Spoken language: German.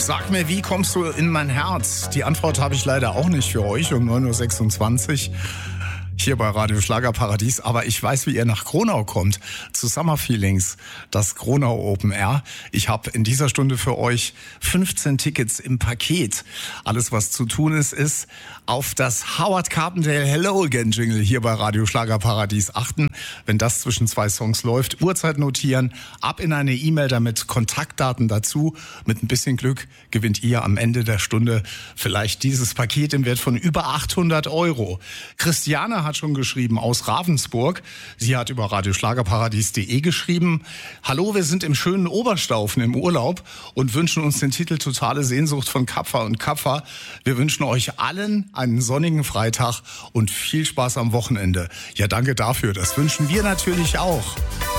Sag mir, wie kommst du in mein Herz? Die Antwort habe ich leider auch nicht für euch um 9.26 Uhr. Hier bei Radio Schlagerparadies, aber ich weiß, wie ihr nach Gronau kommt, zu Summer Feelings, das Gronau Open Air. Ich habe in dieser Stunde für euch 15 Tickets im Paket. Alles, was zu tun ist auf das Howard Carpendale Hello Again Jingle hier bei Radio Schlagerparadies achten. Wenn das zwischen zwei Songs läuft, Uhrzeit notieren, ab in eine E-Mail damit, Kontaktdaten dazu. Mit ein bisschen Glück gewinnt ihr am Ende der Stunde vielleicht dieses Paket im Wert von über 800 €. Christiane hat schon geschrieben aus Ravensburg. Sie hat über radioschlagerparadies.de geschrieben: Hallo, wir sind im schönen Oberstaufen im Urlaub und wünschen uns den Titel Totale Sehnsucht von Kapfer und Kapfer. Wir wünschen euch allen einen sonnigen Freitag und viel Spaß am Wochenende. Ja, danke dafür. Das wünschen wir natürlich auch.